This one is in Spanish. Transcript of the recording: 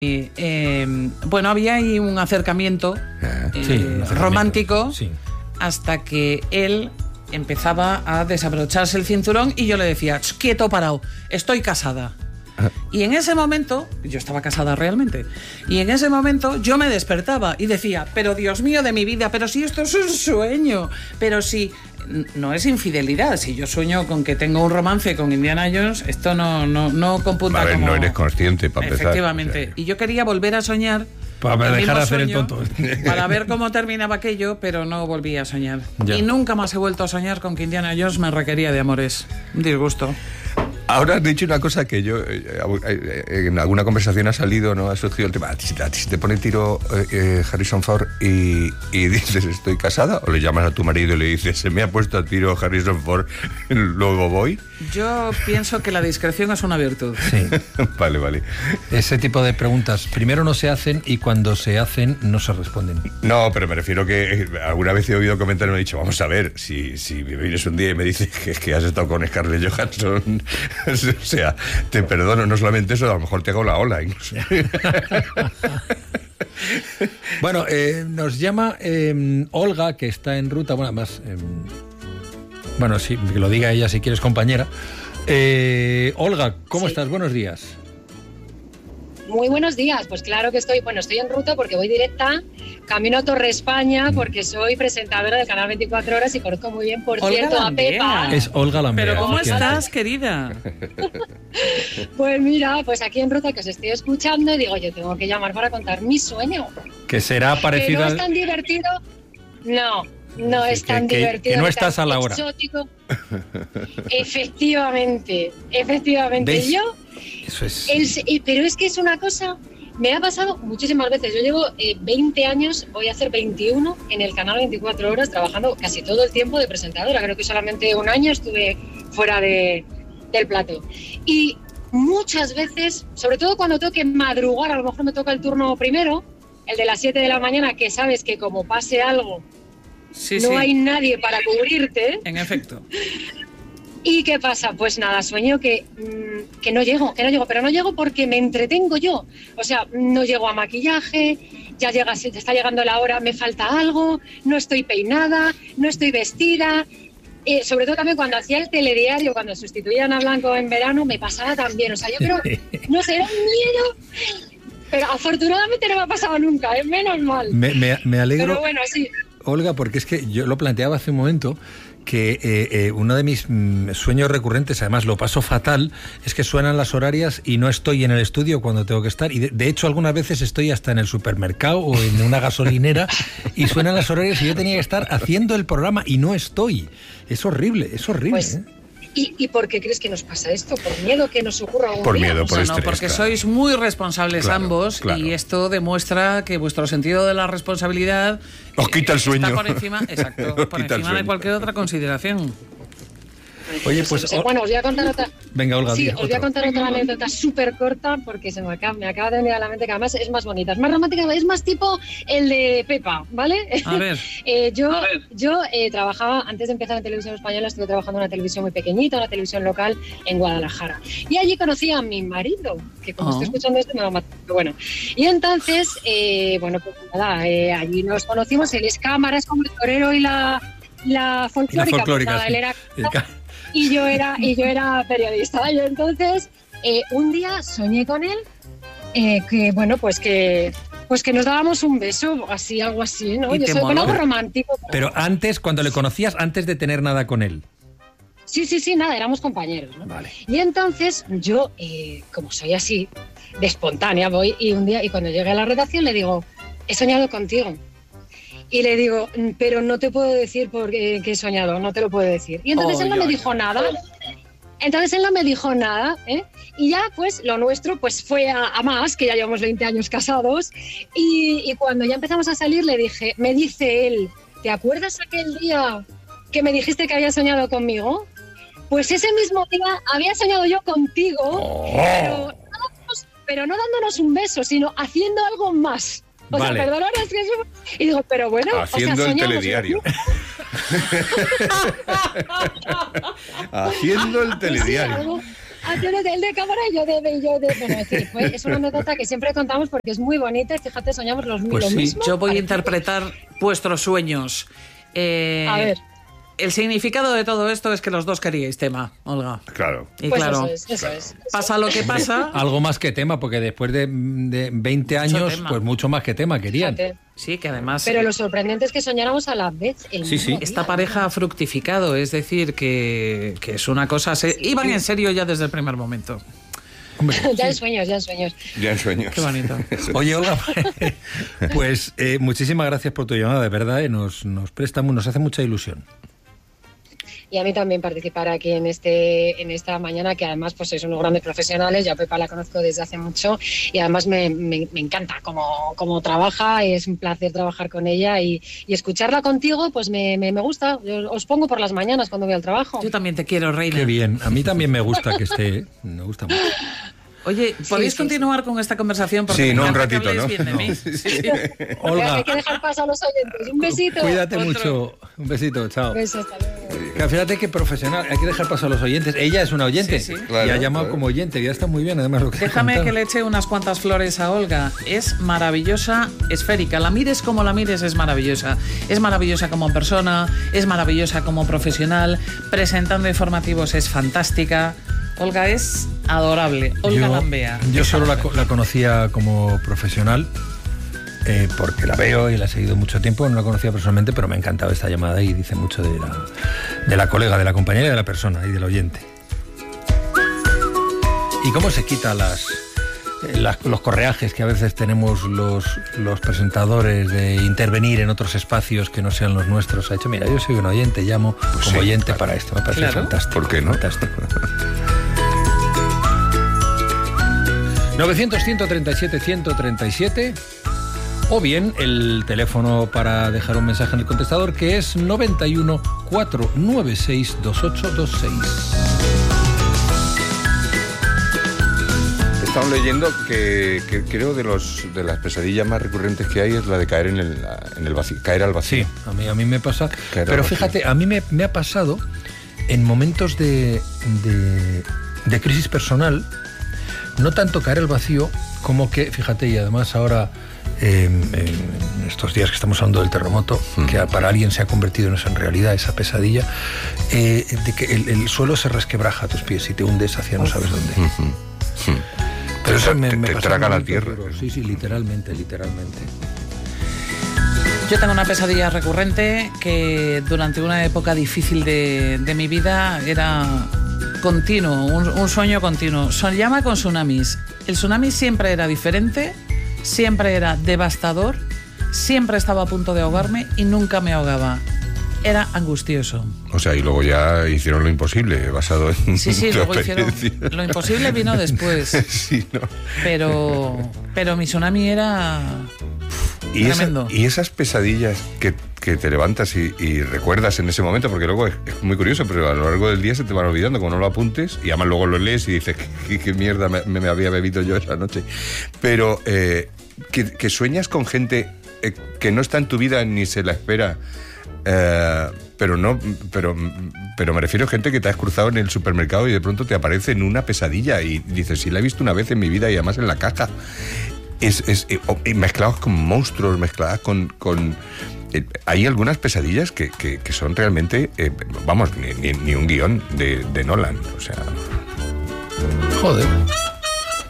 Bueno, había ahí un acercamiento romántico, sí, hasta que él empezaba a desabrocharse el cinturón y yo le decía, quieto, parado, estoy casada. Y en ese momento, yo estaba casada realmente, y en ese momento yo me despertaba y decía, pero Dios mío de mi vida, pero si esto es un sueño, pero si no es infidelidad, si yo sueño con que tengo un romance con Indiana Jones, esto no computa. A ver, como... no eres consciente para empezar. Efectivamente, o sea... y yo quería volver a soñar para dejar de hacer el tonto, para ver cómo terminaba aquello, pero no volví a soñar. Ya. Y nunca más he vuelto a soñar con que Indiana Jones me requería de amores. Un disgusto. Ahora has dicho una cosa que yo en alguna conversación ha salido, ¿no? Ha surgido el tema. Si te pone tiro Harrison Ford y dices estoy casada, o le llamas a tu marido y le dices se me ha puesto a tiro Harrison Ford, luego voy. Yo pienso que la discreción es una virtud. Sí. Vale. Ese tipo de preguntas primero no se hacen y cuando se hacen no se responden. No, pero me refiero que alguna vez he oído comentarios y me he dicho, vamos a ver, si me vienes un día y me dices que has estado con Scarlett Johansson, o sea, te perdono, no solamente eso, a lo mejor te hago la ola incluso. Bueno, nos llama Olga, que está en ruta, bueno, además... Bueno, sí, que lo diga ella si quieres, compañera. Olga, ¿cómo estás? Buenos días. Muy buenos días, pues claro que estoy en ruta porque voy directa, camino a Torre España porque soy presentadora del canal 24 Horas y conozco muy bien, por Olga cierto, Lambea. a Pepa. Es Olga Lambea. Pero ¿cómo estás, querida? Pues mira, pues aquí en ruta que os estoy escuchando y digo, yo tengo que llamar para contar mi sueño. Que será parecido que no es tan divertido, no es tan divertido. Que no estás a la hora. Exótico. Efectivamente. ¿Veis? Yo, eso es... pero es que es una cosa, me ha pasado muchísimas veces. Yo llevo 20 años, voy a hacer 21 en el canal 24 Horas, trabajando casi todo el tiempo de presentadora. Creo que solamente un año estuve fuera del plató. Y muchas veces, sobre todo cuando tengo que madrugar, a lo mejor me toca el turno primero, el de las 7 de la mañana, que sabes que como pase algo, no hay nadie para cubrirte. En efecto. ¿Y qué pasa? Pues nada, sueño que no llego, pero no llego porque me entretengo yo. O sea, no llego a maquillaje, ya está llegando la hora, me falta algo, no estoy peinada, no estoy vestida. Sobre todo también cuando hacía el telediario, cuando sustituían a Blanco en verano, me pasaba también. O sea, yo creo, no sé, era un miedo, pero afortunadamente no me ha pasado nunca, menos mal. Me alegro. Pero bueno, sí. Olga, porque es que yo lo planteaba hace un momento, que uno de mis sueños recurrentes, además lo paso fatal, es que suenan las horarias y no estoy en el estudio cuando tengo que estar. Y de hecho algunas veces estoy hasta en el supermercado o en una gasolinera y suenan las horarias y yo tenía que estar haciendo el programa y no estoy. Es horrible, pues, ¿Y por qué crees que nos pasa esto? ¿Por miedo que nos ocurra algún Por día? miedo, por estrés. No, porque sois muy responsables ambos, y esto demuestra que vuestro sentido de la responsabilidad os quita el sueño. Está por encima, exacto, por encima de cualquier otra consideración. Oye, pues... Bueno, os voy a contar otra... Venga, Olga, sí, os voy a contar otra anécdota súper corta porque me acaba de venir a la mente, que además es más bonita, es más romántica, es más tipo el de Pepa, ¿vale? A ver. Yo trabajaba, antes de empezar en Televisión Española, estuve trabajando en una televisión muy pequeñita, una televisión local en Guadalajara. Y allí conocí a mi marido, que como estoy escuchando esto me va a matar. Bueno, y entonces, pues nada, allí nos conocimos, él es cámara, es como el torero y la folclórica. Pues nada, sí. Él era... Y yo era periodista. Y entonces, un día soñé con él, que nos dábamos un beso, así, algo así, ¿no? Yo soy algo romántico. Pero antes, cuando le conocías, antes de tener nada con él. Sí, nada, éramos compañeros, ¿no? Vale. Y entonces yo, como soy así, de espontánea, voy y un día, y cuando llegué a la redacción le digo, he soñado contigo. Y le digo, pero no te puedo decir porque he soñado, no te lo puedo decir. Y entonces él no me dijo nada. Y ya, pues, lo nuestro pues fue a más, que ya llevamos 20 años casados. Y cuando ya empezamos a salir, me dice él, ¿te acuerdas aquel día que me dijiste que habías soñado conmigo? Pues ese mismo día había soñado yo contigo, pero no dándonos un beso, sino haciendo algo más. O sea, perdón, ahora es que eso... Y digo, pero bueno... Haciendo el telediario. Haciendo el telediario. El de cámara y yo de... Bueno, es una anécdota que siempre contamos porque es muy bonita. Fíjate, soñamos lo mismo. Yo voy a interpretar vuestros sueños. A ver. El significado de todo esto es que los dos queríais tema, Olga. Claro. Y pues claro, eso es. Pasa lo que pasa. Algo más que tema, porque después de 20 años, tema. Pues mucho más que tema querían. Fíjate. Sí, que además... Pero lo sorprendente es que soñáramos a la vez. Sí. Esta pareja ha fructificado, es decir, que es una cosa... Iban en serio ya desde el primer momento. Hombre, ya en sueños. Ya en sueños. Qué bonito. Oye, Olga, pues muchísimas gracias por tu llamada, de verdad, nos hace mucha ilusión. Y a mí también participar aquí en esta mañana, que además pues sois unos grandes profesionales. Yo a Pepa la conozco desde hace mucho y además me encanta cómo trabaja. Es un placer trabajar con ella y escucharla contigo, pues me gusta. Yo os pongo por las mañanas cuando voy al trabajo. Yo también te quiero, Reina. Qué bien. A mí también me gusta que esté. Me gusta mucho. Oye, ¿podéis continuar con esta conversación? Porque sí, no un ratito, ¿no? Bien de mí. Sí. Olga, hay que dejar paso a los oyentes. Un besito. Cuídate mucho. Un besito, chao. Beso, hasta luego. Fíjate que profesional, hay que dejar paso a los oyentes. Ella es una oyente. Sí. Claro, y ha llamado como oyente, ya está muy bien, además lo que déjame que le eche unas cuantas flores a Olga. Es maravillosa, esférica. La mires como la mires, es maravillosa. Es maravillosa como persona, es maravillosa como profesional. Presentando informativos es fantástica. Olga es adorable. Olga Lambea. Yo solo la conocía como profesional, porque la veo y la he seguido mucho tiempo. No la conocía personalmente, pero me ha encantado esta llamada y dice mucho de la colega, de la compañera y de la persona y del oyente. ¿Y cómo se quita los correajes que a veces tenemos los presentadores de intervenir en otros espacios que no sean los nuestros? Ha dicho, mira, yo soy un oyente, llamo como oyente para esto. Me parece fantástico. ¿Por qué no? Fantástico. 900-137-137 o bien el teléfono para dejar un mensaje en el contestador, que es 91 496 2826. Estamos leyendo que creo de las pesadillas más recurrentes que hay es la de caer en el vacío, caer al vacío. Sí, a mí me pasa. Pero fíjate, a mí me ha pasado en momentos de crisis personal. No tanto caer al vacío como que, fíjate, y además ahora, en estos días que estamos hablando del terremoto, que para alguien se ha convertido en eso, en realidad, esa pesadilla, de que el suelo se resquebraja a tus pies y te hundes hacia no sabes dónde. Pero eso me traga la tierra. Sí, literalmente. Yo tengo una pesadilla recurrente que durante una época difícil de mi vida era... continuo, un sueño continuo. Soñaba con tsunamis. El tsunami siempre era diferente, siempre era devastador, siempre estaba a punto de ahogarme y nunca me ahogaba. Era angustioso. O sea, y luego ya hicieron lo imposible, basado en Sí, luego hicieron... Lo imposible vino después. Sí, ¿no? Pero mi tsunami era... tremendo. Y esas pesadillas que te levantas y recuerdas en ese momento, porque luego es muy curioso, pero a lo largo del día se te van olvidando, como no lo apuntes, y además luego lo lees y dices, qué mierda me había bebido yo esa noche. Pero que sueñas con gente que no está en tu vida ni se la espera, pero me refiero a gente que te has cruzado en el supermercado y de pronto te aparece en una pesadilla y dices, sí, la he visto una vez en mi vida y además en la caja. Mezclados con monstruos, mezcladas con hay algunas pesadillas que son realmente, ni un guión de Nolan, o sea... Joder.